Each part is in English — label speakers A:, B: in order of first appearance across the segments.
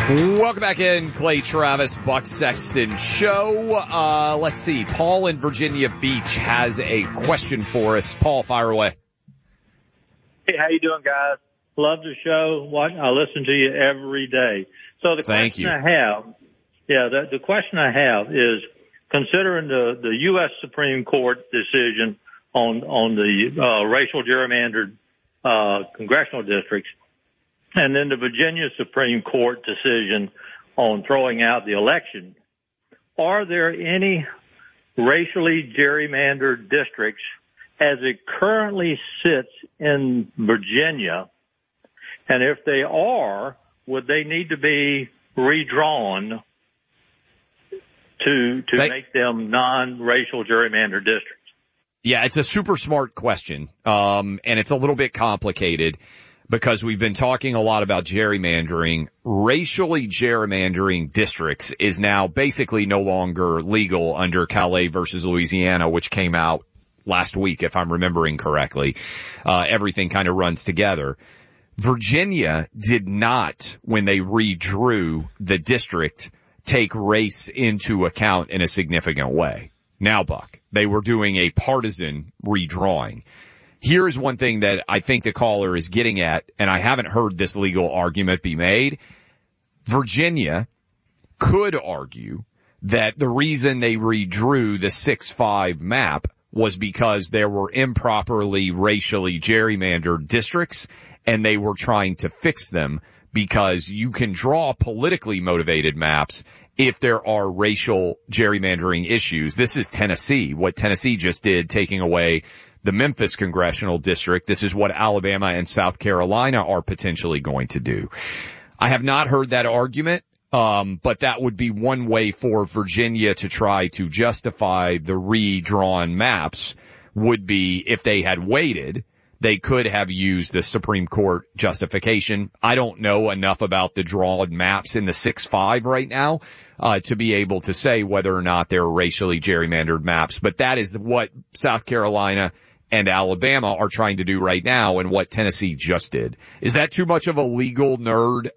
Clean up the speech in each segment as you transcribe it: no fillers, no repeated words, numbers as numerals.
A: Welcome back in, Clay Travis, Buck Sexton Show. Let's see. Paul in Virginia Beach has a question for us. Paul, fire away.
B: Hey, how you doing, guys? Love the show. I listen to you every day. So the question I have, the question I have is, considering the U.S. Supreme Court decision on the racial gerrymandered congressional districts, and then the Virginia Supreme Court decision on throwing out the election, are there any racially gerrymandered districts as it currently sits in Virginia? And if they are, would they need to be redrawn to make them non-racial gerrymandered districts?
A: Yeah, it's a super smart question, and it's a little bit complicated because we've been talking a lot about gerrymandering. Racially gerrymandering districts is now basically no longer legal under Calais versus Louisiana, which came out last week, if I'm remembering correctly. Everything kind of runs together. Virginia did not, when they redrew the district, take race into account in a significant way. Now, Buck, they were doing a partisan redrawing. Here's one thing that I think the caller is getting at, and I haven't heard this legal argument be made. Virginia could argue that the reason they redrew the 6-5 map was because there were improperly racially gerrymandered districts, and they were trying to fix them because you can draw politically motivated maps if there are racial gerrymandering issues. This is Tennessee, what Tennessee just did, taking away the Memphis congressional district. This is what Alabama and South Carolina are potentially going to do. I have not heard that argument, but that would be one way for Virginia to try to justify the redrawn maps, would be if they had waited, they could have used the Supreme Court justification. I don't know enough about the drawn maps in the 6-5 right now to be able to say whether or not they're racially gerrymandered maps, but that is what South Carolina and Alabama are trying to do right now, and what Tennessee just did. Is that too much of a legal nerd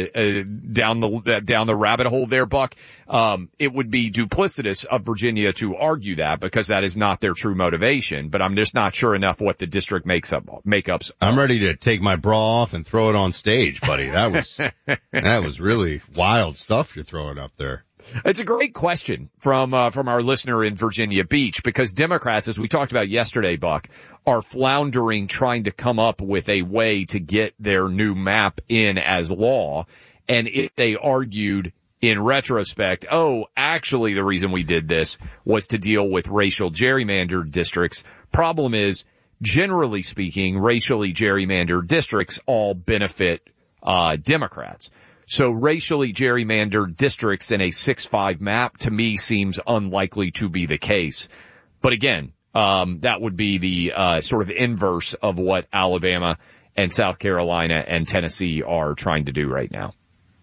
A: down the rabbit hole there, Buck? It would be duplicitous of Virginia to argue that, because that is not their true motivation. But I'm just not sure enough what the district makeups.
C: I'm ready to take my bra off and throw it on stage, buddy. That was really wild stuff you're throwing up there.
A: It's a great question from our listener in Virginia Beach, because Democrats, as we talked about yesterday, Buck, are floundering trying to come up with a way to get their new map in as law. And if they argued in retrospect, actually the reason we did this was to deal with racial gerrymandered districts. Problem is, generally speaking, racially gerrymandered districts all benefit Democrats. So racially gerrymandered districts in a 6-5 map, to me, seems unlikely to be the case. But again, that would be the sort of inverse of what Alabama and South Carolina and Tennessee are trying to do right now.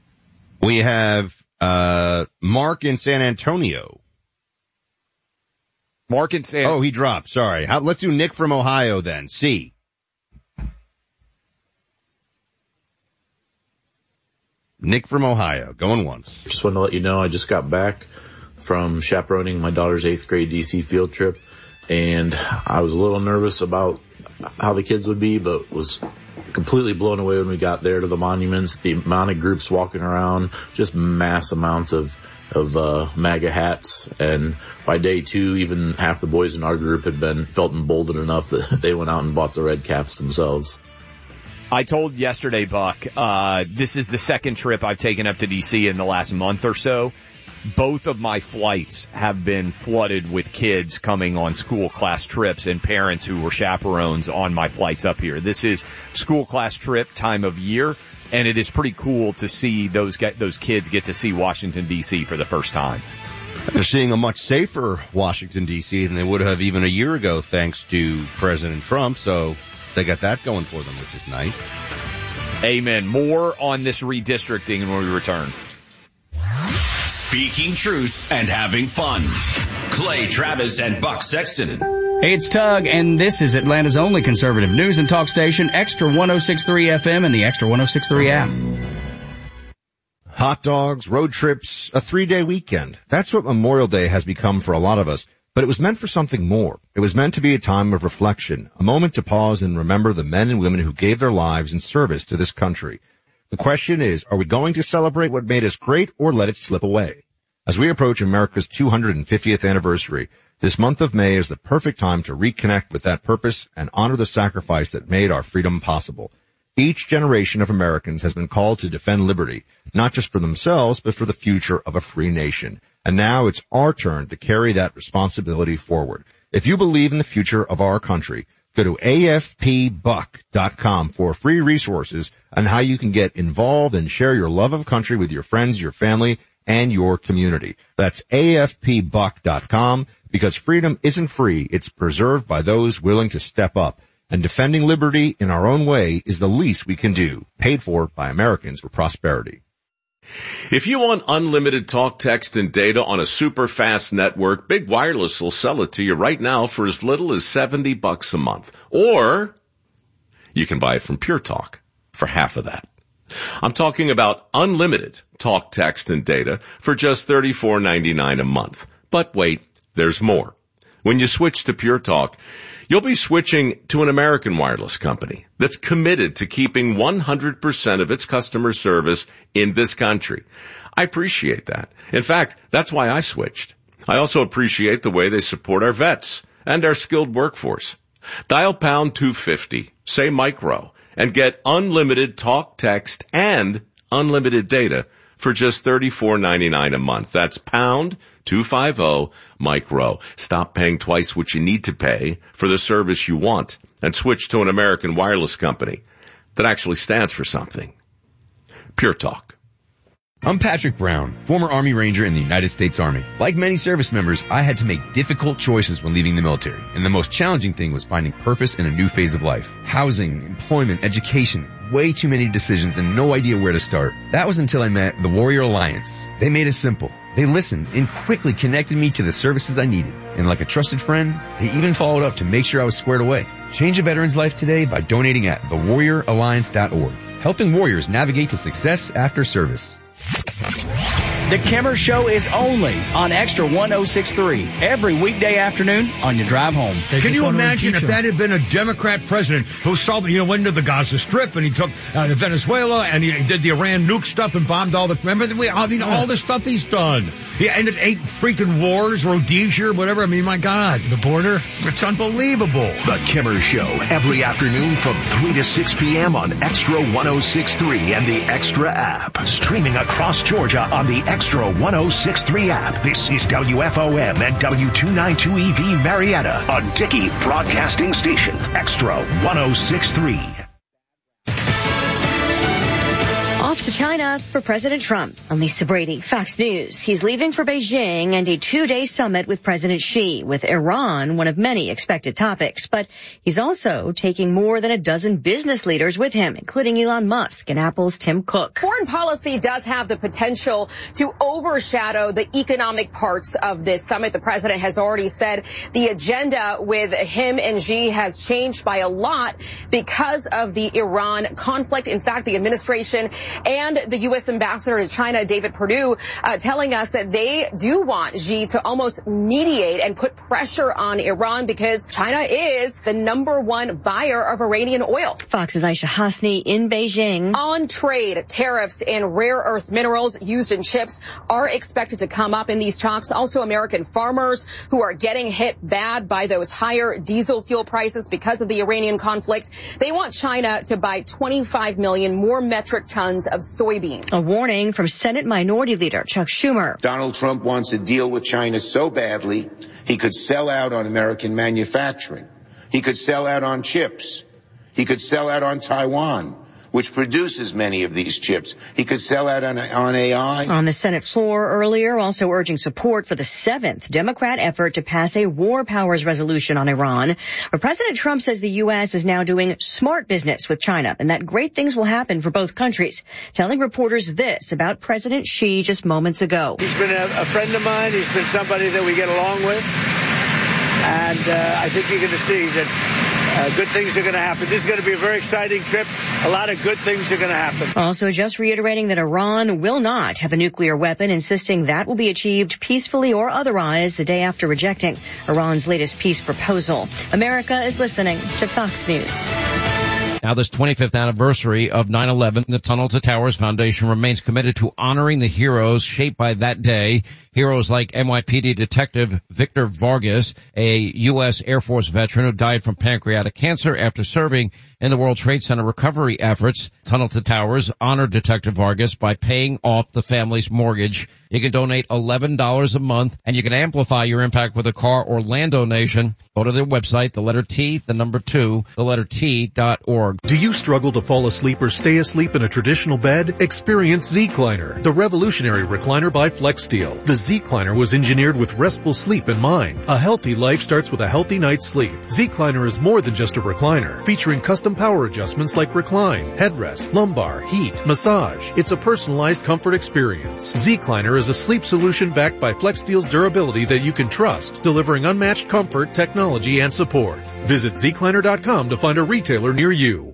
C: We have Mark in San Antonio. Oh, he dropped. Sorry. Let's do Nick from Ohio then. C. Nick from Ohio, going once.
D: Just wanted to let you know I just got back from chaperoning my daughter's 8th grade DC field trip, and I was a little nervous about how the kids would be, but was completely blown away when we got there to the monuments, the amount of groups walking around, just mass amounts of MAGA hats. And by day 2, even half the boys in our group felt emboldened enough that they went out and bought the red caps themselves.
A: I told yesterday, Buck, this is the second trip I've taken up to D.C. in the last month or so. Both of my flights have been flooded with kids coming on school class trips and parents who were chaperones on my flights up here. This is school class trip time of year, and it is pretty cool to see those kids get to see Washington, D.C. for the first time.
C: They're seeing a much safer Washington, D.C. than they would have even a year ago, thanks to President Trump. So they got that going for them, which is nice.
A: Amen. More on this redistricting when we return.
E: Speaking truth and having fun. Clay Travis and Buck Sexton.
F: Hey, it's Tug, and this is Atlanta's only conservative news and talk station, Extra 106.3 FM and the Extra 106.3 app.
C: Hot dogs, road trips, a 3-day weekend. That's what Memorial Day has become for a lot of us. But it was meant for something more. It was meant to be a time of reflection, a moment to pause and remember the men and women who gave their lives in service to this country. The question is, are we going to celebrate what made us great or let it slip away? As we approach America's 250th anniversary, this month of May is the perfect time to reconnect with that purpose and honor the sacrifice that made our freedom possible. Each generation of Americans has been called to defend liberty, not just for themselves, but for the future of a free nation. And now it's our turn to carry that responsibility forward. If you believe in the future of our country, go to afpbuck.com for free resources on how you can get involved and share your love of country with your friends, your family, and your community. That's afpbuck.com, because freedom isn't free. It's preserved by those willing to step up. And defending liberty in our own way is the least we can do. Paid for by Americans for Prosperity.
G: If you want unlimited talk, text, and data on a super fast network, Big Wireless will sell it to you right now for as little as $70 a month. Or you can buy it from Pure Talk for half of that. I'm talking about unlimited talk, text, and data for just $34.99 a month. But wait, there's more. When you switch to Pure Talk, you'll be switching to an American wireless company that's committed to keeping 100% of its customer service in this country. I appreciate that. In fact, that's why I switched. I also appreciate the way they support our vets and our skilled workforce. Dial pound 250, say micro, and get unlimited talk, text, and unlimited data for just $34.99 a month. That's pound 250 micro. Stop paying twice what you need to pay for the service you want and switch to an American wireless company that actually stands for something. Pure Talk.
H: I'm Patrick Brown, former Army Ranger in the United States Army. Like many service members, I had to make difficult choices when leaving the military, and the most challenging thing was finding purpose in a new phase of life. Housing, employment, education, way too many decisions and no idea where to start. That was until I met the Warrior Alliance. They made it simple. They listened and quickly connected me to the services I needed. And like a trusted friend, they even followed up to make sure I was squared away. Change a veteran's life today by donating at thewarrioralliance.org, helping warriors navigate to success after service.
F: The Kimmer Show is only on Extra 106.3 every weekday afternoon on your drive home.
I: Can you imagine if that had been a Democrat president who went into the Gaza Strip and he took Venezuela and he did the Iran nuke stuff and bombed all the, all the stuff he's done. He ended 8 freaking wars, Rhodesia, whatever. I mean, my God. The border. It's unbelievable.
J: The Kimmer Show every afternoon from 3 to 6 p.m. on Extra 106.3 and the Extra app. Streaming across Georgia on the Extra 106.3 app. This is WFOM and W292EV Marietta, a Dickey Broadcasting Station. Extra 106.3.
K: Off to China for President Trump. I'm Lisa Brady, Fox News. He's leaving for Beijing and a 2-day summit with President Xi, with Iran one of many expected topics. But he's also taking more than a dozen business leaders with him, including Elon Musk and Apple's Tim Cook.
L: Foreign policy does have the potential to overshadow the economic parts of this summit. The president has already said the agenda with him and Xi has changed by a lot because of the Iran conflict. In fact, the administration and the U.S. ambassador to China, David Perdue, telling us that they do want Xi to almost mediate and put pressure on Iran because China is the #1 buyer of Iranian oil.
K: Fox's Aisha Hasni in Beijing.
L: On trade, tariffs and rare earth minerals used in chips are expected to come up in these talks. Also, American farmers who are getting hit bad by those higher diesel fuel prices because of the Iranian conflict. They want China to buy 25 million more metric tons of soybeans.
K: A warning from Senate Minority Leader Chuck Schumer.
M: Donald Trump wants to deal with China so badly, he could sell out on American manufacturing. He could sell out on chips. He could sell out on Taiwan, which produces many of these chips. He could sell out on AI.
K: On the Senate floor earlier, also urging support for the 7th Democrat effort to pass a war powers resolution on Iran. But President Trump says the U.S. is now doing smart business with China and that great things will happen for both countries, telling reporters this about President Xi just moments ago.
N: He's been a friend of mine. He's been somebody that we get along with. And I think you're going to see that good things are going to happen. This is going to be a very exciting trip. A lot of good things are going to happen.
K: Also, just reiterating that Iran will not have a nuclear weapon, insisting that will be achieved peacefully or otherwise the day after rejecting Iran's latest peace proposal. America is listening to Fox News.
O: Now, this 25th anniversary of 9/11, the Tunnel to Towers Foundation remains committed to honoring the heroes shaped by that day. Heroes like NYPD Detective Victor Vargas, a U.S. Air Force veteran who died from pancreatic cancer after serving in the World Trade Center recovery efforts. Tunnel to Towers honored Detective Vargas by paying off the family's mortgage. You can donate $11 a month, and you can amplify your impact with a car or land donation. Go to their website, the letter T, the number 2, the letter T.org.
P: Do you struggle to fall asleep or stay asleep in a traditional bed? Experience Z-Cliner, the revolutionary recliner by FlexSteel. The Z-Cliner was engineered with restful sleep in mind. A healthy life starts with a healthy night's sleep. Z-Cliner is more than just a recliner, featuring custom power adjustments like recline, headrest, lumbar, heat, massage. It's a personalized comfort experience. Z-Cliner is a sleep solution backed by FlexSteel's durability that you can trust, delivering unmatched comfort, technology, and support. Visit zcliner.com to find a retailer near you.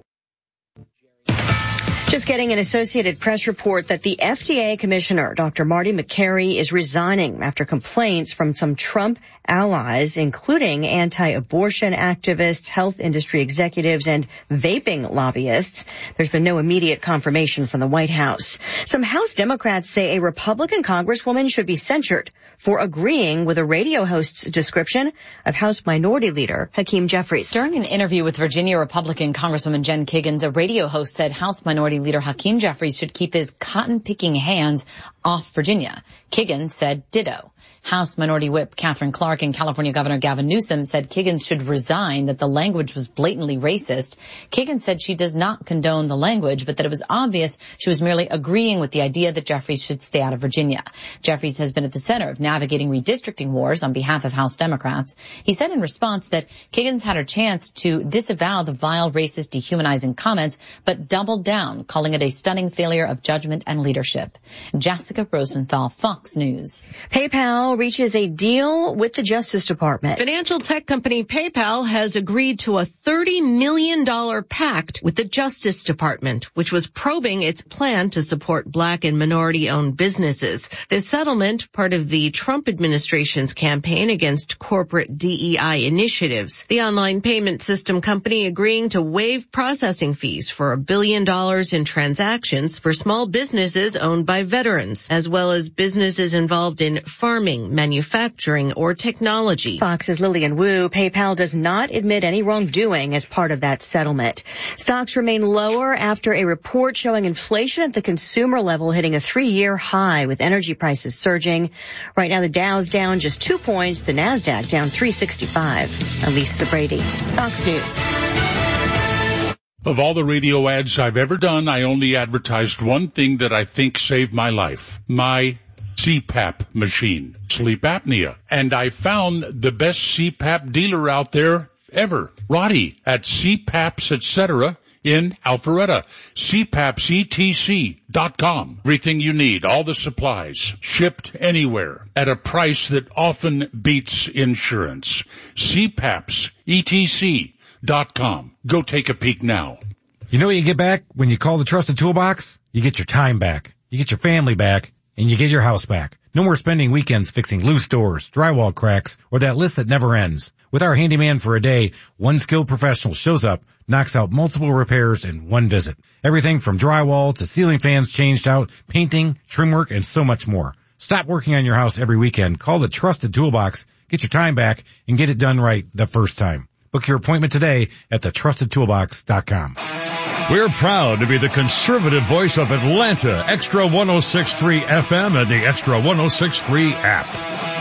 K: Just getting an Associated Press report that the FDA Commissioner, Dr. Marty Makary, is resigning after complaints from some Trump allies, including anti-abortion activists, health industry executives, and vaping lobbyists. There's been no immediate confirmation from the White House. Some House Democrats say a Republican congresswoman should be censured for agreeing with a radio host's description of House Minority Leader Hakeem Jeffries.
Q: During an interview with Virginia Republican Congresswoman Jen Kiggans, a radio host said House Minority Leader Hakeem Jeffries should keep his cotton-picking hands off Virginia. Kiggans said ditto. House Minority Whip Catherine Clark and California Governor Gavin Newsom said Kiggans should resign, that the language was blatantly racist. Kiggans said she does not condone the language, but that it was obvious she was merely agreeing with the idea that Jeffries should stay out of Virginia. Jeffries has been at the center of navigating redistricting wars on behalf of House Democrats. He said in response that Kiggans had her chance to disavow the vile, racist, dehumanizing comments, but doubled down, calling it a stunning failure of judgment and leadership. Jessica Rosenthal, Fox News.
K: PayPal reaches a deal with the Justice Department.
R: Financial tech company PayPal has agreed to a $30 million pact with the Justice Department, which was probing its plan to support Black and minority-owned businesses. This settlement, part of the Trump administration's campaign against corporate DEI initiatives. The online payment system company agreeing to waive processing fees for $1 billion in transactions for small businesses owned by veterans, as well as businesses involved in farming, manufacturing, or technology.
K: Fox's Lillian Wu. PayPal does not admit any wrongdoing as part of that settlement. Stocks remain lower after a report showing inflation at the consumer level hitting a 3-year high, with energy prices surging. Right now, the Dow's down just 2 points, the NASDAQ down 365. Elisa Brady, Fox News.
S: Of all the radio ads I've ever done, I only advertised one thing that I think saved my life. My CPAP machine, sleep apnea. And I found the best CPAP dealer out there ever, Roddy, at CPAPs, etc. in Alpharetta. CPAPsETC.com. Everything you need, all the supplies, shipped anywhere at a price that often beats insurance. CPAPsETC.com. Go take a peek now.
I: You know what you get back when you call the Trusted Toolbox? You get your time back, you get your family back, and you get your house back. No more spending weekends fixing loose doors, drywall cracks, or that list that never ends. With our handyman for a day, one skilled professional shows up, knocks out multiple repairs in one visit. Everything from drywall to ceiling fans changed out, painting, trim work, and so much more. Stop working on your house every weekend. Call the Trusted Toolbox, get your time back, and get it done right the first time. Book your appointment today at thetrustedtoolbox.com. We're proud to be the conservative voice of Atlanta, Extra 106.3 FM and the Extra 106.3 app.